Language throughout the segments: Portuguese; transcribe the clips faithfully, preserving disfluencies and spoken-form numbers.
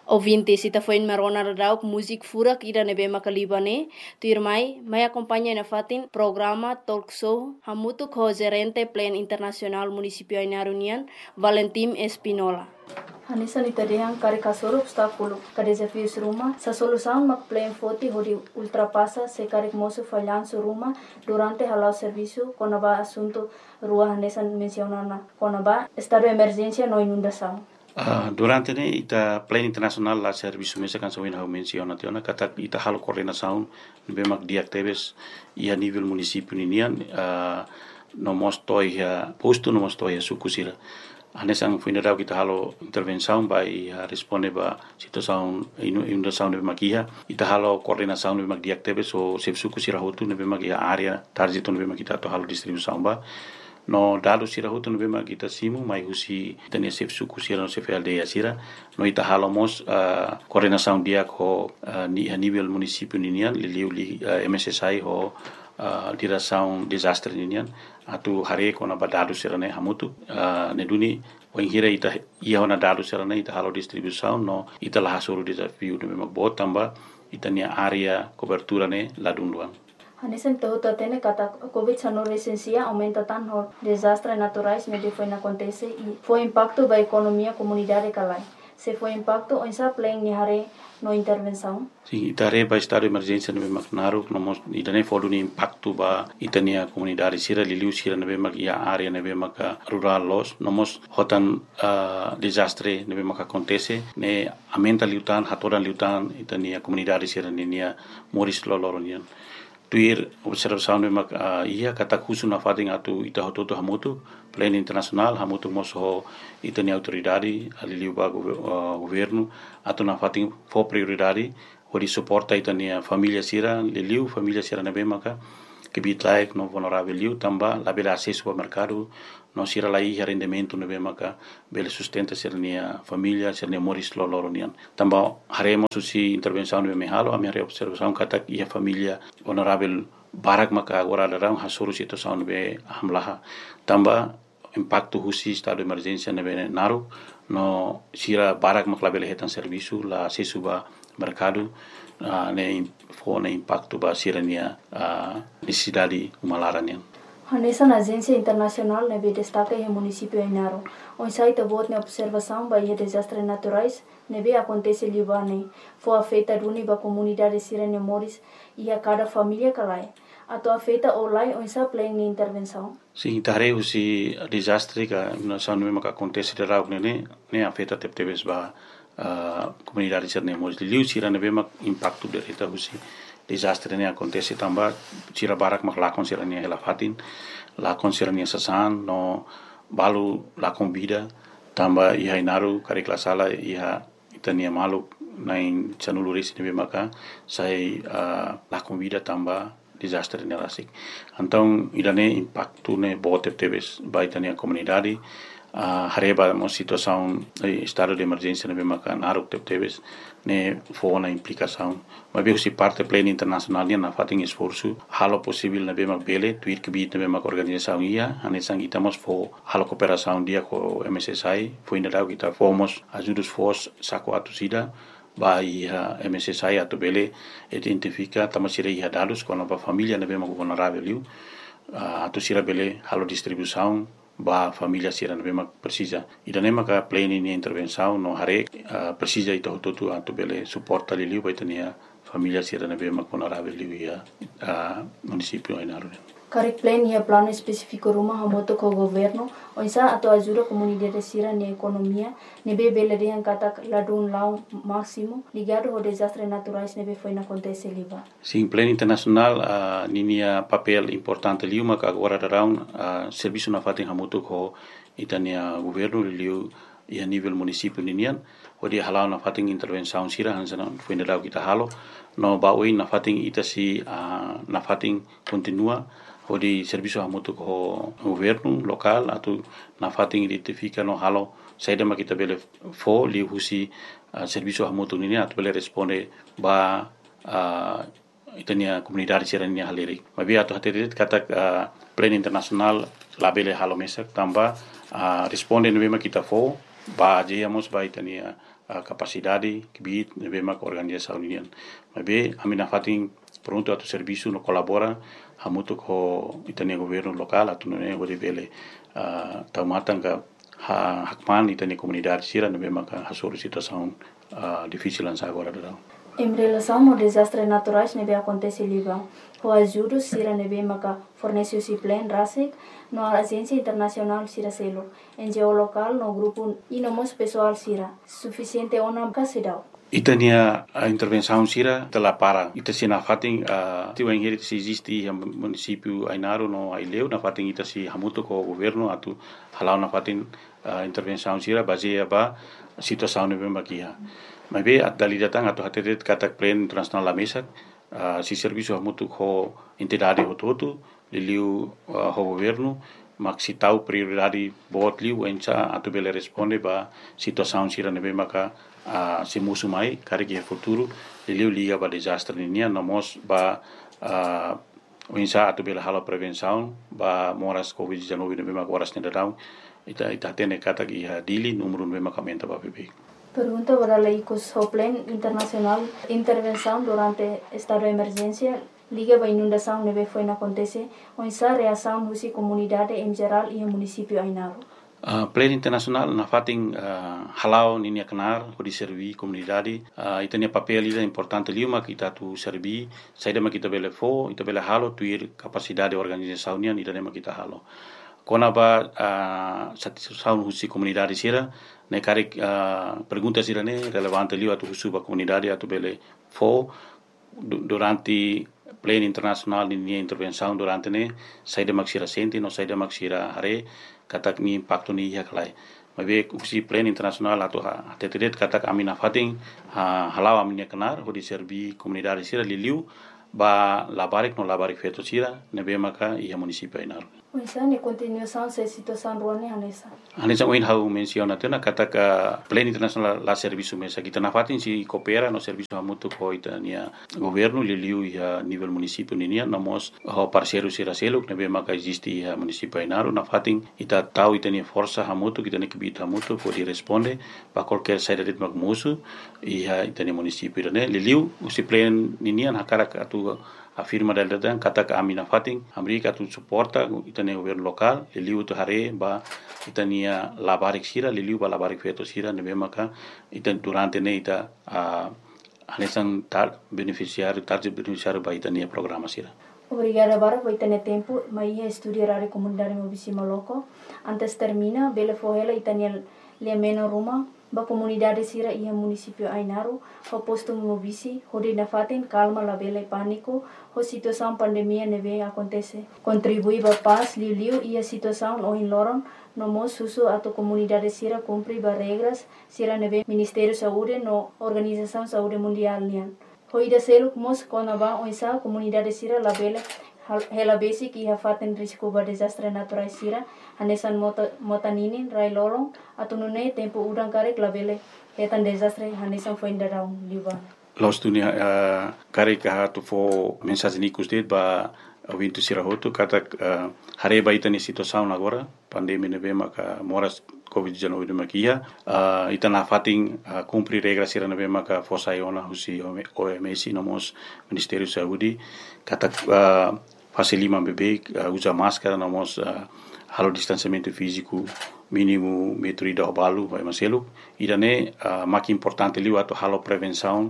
Ouvintes, ita foi in marona radau música furak ira nebe makalibane, tu irmai, mai acompanha na fatin programa talk show hamutu ko gerente plan internacional municipio Inarunian, Valentim Espinola. Hanisa ni tadehang kari kasoro obstáculo ka desafios rumah sa solução mak plan foti hodi ultrapassa se kari moço falhanço rumah durante halau serviço quando ba assunto rua hanisa mencionana quando ba estado de emergência no inundação. Uh, durante ne ita plan internacional la serviço mesa kan sawin hau menciona tiona kata ita halo coordenação bemak diactebes ia nível município ninian uh, no mostoi ya posto no mostoi ya sukusira anesang funeral kita halo intervenção vai uh, responde ba situação inundação de makia ita halo coordenação de bemak diactebes o se sukusira hotu ne bemak ya area target no bemak kita to halo distribuição ba no dados sira hutu no bema kita simu mai husi tania sef suku sira no sef aldeia sira no ita halomos uh, coordenação dia ko uh, ni a nível município ninian liliu li uh, M S S I ho uh, direção desastre ninian atu hare ko na dados sira ne hamutu uh, ne duni wenghira ita ia ona dados sira ne ita halo distribuição no ita la hasuru desafio no bema botamba ita nia area cobertura ne ladunduan. Hanesan tahu tatene kata COVID dezenove recensia aumenta tanto desastres naturais me foi acontece e foi impacto ba economia comunidade calai. Se foi impacto onsa plan ni hare no intervenção. Sim, itare ba estado de emergência no bemak naru no mos itane fodu ni impacto ba itania comunidade sira liliu sira no bemak ia area no bemak rural los no mos hotan uh, desastre no bemak acontece ne aumenta liutan hatoran liutan itania comunidade sira ninia moris loloronian. Tuir observação de mak uh, ia kata khusu na fating atu ita hototo hamutu plan internacional hamutu moso itani autoridade aliliu ba uh, governo atu na fating fo prioridade hori suporta itani família sira liliu família sira na bemaka que bitlaik no vulnerável liu tamba la bela acesso ao mercado no sira lai rendimento no bemaka bela sustenta sirnia família sirnia moris loloronian tamba haremos susi intervenção no mehalo a minha observação kata ia família vulnerável barak maka agora darang hasuru situação be hamlaha tamba impacto husi estado de emergência no naru no sira barak makla bela hetan serviço la acesso ba mercado uh, ne fo ne impacto ba sirania uh, necessidade umalaranian. Hanessa na agência internacional ne be destaca e município Inaro. On site vote ne observação ba e desastres naturais ne be acontece libane. Fo afeta duni ba comunidade sirene moris e a cada família calai. Ato afeta online on sa plan ni intervenção. Sim, tare usi desastre ka na sa no ka acontece de rau ne ne afeta tep tebes ba Uh, comunidade sirne moris liu sira ne bema impacto de reta husi desastre ne acontece tamba sira barak mak lakon sira ne hela fatin lakon sira ne sasan no balu lakon vida tamba iha inaru kare klasala iha itania malu nain chanuluris ne bema ka sai uh, lakon vida tamba desastre ne rasik então irane impacto ne bote tebes ba itania comunidade Uh, hareba mo situação eh, estado de emergência na bemaka naruk tep tebes ne fo na implicação mas bem se parte pleno internacional na fating esforço halo possível na bemak bele tuir que bit na bemak organização ia anesang itamos fo halo cooperação dia com M S S I fo ainda kita fomos ajudos fos saco atusida ba ia M S S I atu bele identifica tamasira ia dados com a família na bemak vulnerável liu uh, atusira bele halo distribuição ba família sira na bema precisa ida nema ka plan ni intervenção no hare uh, precisa ita hototu atu bele suporta liliu ba itania família sira na bema vulnerável liu ia uh, município Inaro. Karik plan ia plano específico rumah hamoto ko governo onsa ato ajuda comunidade sira ni economia nebe bele de kata ladun lau máximo ligado ao desastres naturais nebe foi na acontece liba. Sim, plan internacional uh, ninia papel importante liu mak agora darão uh, serviço na fatin hamoto ko itania governo liu ia nível município ninian odi halau na fatin intervenção sira hansana foi na kita halo no baoi na fatin itasi uh, na fatin continua odi serviço hamoto ko governo local atu na fatin identifica no halo saida makita bele fo li husi uh, serviço hamoto ninian atu bele responde ba uh, itania comunidade sirania haleri mabi atu haterit kata uh, plan internacional labele halo mesak tamba uh, responde no bema kita fo ba jeyamos ba itania a capacidade que bit nebe mak organização union mabe amina fatin pronto atu serviço no colabora hamutu ko itania governo local atu ne gode vele taumatanga ha hakman itania comunidade sira nebe mak hasor situação difícil ansa agora dau. Em relação ao desastre naturais nebe acontece Líbano, o ajuda sira nebe maka fornece o plan rasik no agência internacional sira selo, em geolocal no grupo e no mos pessoal sira, suficiente ona kasidau. Itania a intervenção sira tela para ita sina fating a tiu engeri se existe a município Ainaro no Aileu na fating ita si hamuto ko governo atu halau na fating intervenção sira baseia ba situação nebe makia. Mas bem, a datang atau hati katak plan internasional la mesa, si serviço hamutu ko entidade hototu, liliu ho governo, mak si tau prioridade bot liu enca atu bele responde ba situação sira nebe maka si musu mai kare ki futuro liliu liga ba desastre ninia nomos ba enca atu bele halo prevenção ba moras covid dezenove nebe maka horas nedau ita ita tene katak ia dili número nebe maka menta ba bebe. Pergunta para la I C O S, o Plan Internacional Intervenção durante estado de emergência, liga para inundação neve foi na acontece, onde a reação da comunidade em geral e o município Ainaro. Uh, Plan Internacional na fating uh, halau ninia kenar di servi comunidade uh, itania papel ida importante liuma kita tu servi saida ma kita bele fo ita bele halo tuir capacidade organização nia ida ma kita halo kona ba uh, satisfação husi comunidade sira ne kare uh, pergunta sira ne relevante liu atu husu ba comunidade atu bele fo durante Plan Internacional ninia intervenção durante ne saida maksira senti no saida maksira hare katak ni impacto ni ya kalai mabe usi Plan Internacional atau ha tetedet katak amina fating ha halau aminya kenar ho di servi comunidade sira liliu ba labarik no labarik feto sira nebe maka ia municipio Ainaro. Oisa ne continuação se situação ruane hanesa. Hanesa oin hau menciona tena katak Plan Internacional la serviço mesa kita na fating si coopera no serviço hamutu ko itania governo liliu ia nível municipio ninia nomos ho parceiro sira selo nebe maka existe ia municipio Ainaro na fating ita tau itania força hamutu kita ne kibit hamutu pode responde pa qualquer saída de magmusu ia itania municipio ne liliu usi plan ninia na karak atu afirma del datang kata amina fating Amerika tu suporta itania governo local liliu tu hare ba itania labarik sira liliu ba labarik feto sira nebe maka itan durante ne ita a anesan tar beneficiário tar beneficiário ba itania programa sira. Obrigada para por ter tempo, mas ia estudar a comunidade mobisima loco. Antes termina, bele fohela itania le meno ruma ba comunidade sira ia municipio Ainaro, ho posto mobisi, ho de nafaten calma la bele pânico, ho situação pandemia neve acontece. Contribui ba paz liu liu ia situação o in loron, no mo susu ato comunidade sira cumpri ba regras sira neve Ministério Saúde no Organização Saúde Mundial nian. Ho ida seluk mos kona ba oisa comunidade sira la bele hela basic ia faten risco ba desastre natural sira hanesan mota motaninin rai lolong atau nune tempo udang karek labele hetan desastre hanesan foi ndarau liba los dunia uh, karek ha tu fo mensagem ni kustet ba ovintu sira hotu kata uh, hare ba itani situação agora pandemia neve maka moras covid dezenove de makia uh, itana fating uh, cumprir regras sira neve maka fosa iona husi O M S nomos Ministério Saúde kata uh, fase lima bebê uh, usa máscara nomos uh, halo distanciamento físico mínimo metro ida obalu vai maselo idane uh, mak importante liu atau halo prevenção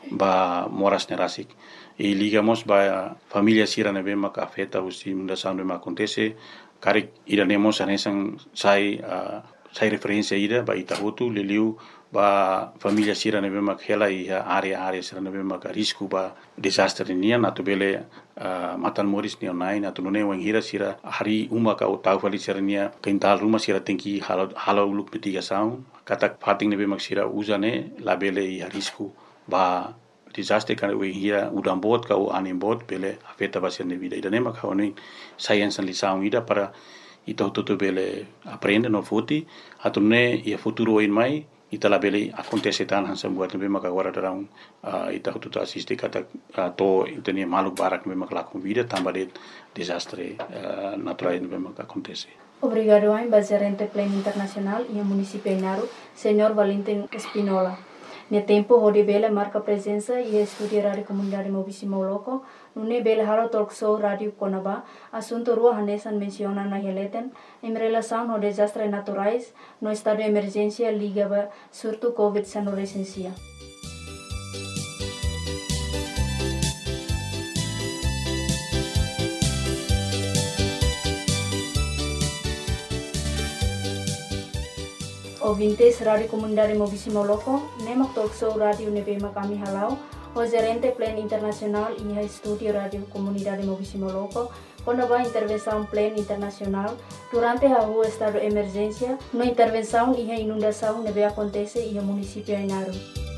ba moras nerasik e ligamos ba família sira nebe mak afeta usi mundação de acontece kare idanemos anesan sai uh, sai referência ida ba itahutu liliu ba família sira nebe mak hela ia area area sira nebe mak risco ba desastre nian atau bele uh, matan moris ni online atau nune wang hira sira hari uma ka tau fali sira nia kental rumah sira tengki halo halo luk mitigação kata fating nebe mak sira uzane labele ia risco ba desastre kan we hira udam bot ka u anim bot bele afeta ba sira vida ida nema ka oni science and lição ida para ita tutu bele aprende no futi atau ne ia futuro in mai ita la bele acontece tan hansa buat nebe maka agora darão uh, ita tutu assiste kata uh, to itania maluk barak nebe maka la vida tamba de desastre uh, natural nebe maka acontece Obrigado a Gerente Plan Internacional e a Município Inaru, senhor Valentim Espinola. No tempo, onde bela marca presença e estudia rádio comunidade Mobisimo Loco, no bela halo talk show rádio Conaba, assunto rua hanesan menciona na releten, em relação ao desastres naturais, no estado de emergência ligava surto covid dezenove licencia. Ouvintes Rádio Comunidade Mobisimo Loco, nemak talk show Rádio Nebema kami halau, o Gerente Plan Internacional e a Estúdio Rádio Comunidade Mobisimo Loco, quando a intervenção Plan Internacional, durante a rua estado de emergência, no intervenção e a inundação nebe acontece e o município Inaru.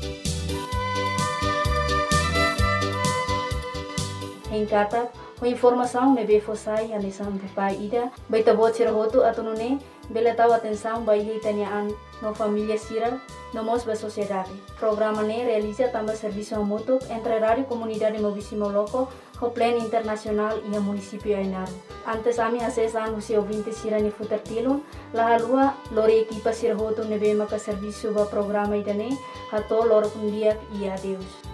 Em Kata, a informação nebe fosai a nisan pai ida, baita bot sirahoto atunune, bela tahu atenção bayi tanyaan no família Sira, no mos ba sociedade. Programa ne realiza também serviço mútuo entre Rádio Comunidade Mobisimo Loco, o Plan Internacional e o município Inaru. Antes ami acesan usi ouvinte Sira ni futertilun, la halua lori equipa sirahoto nebe maka serviço ba programa idane, hato loro kundiak e adeus.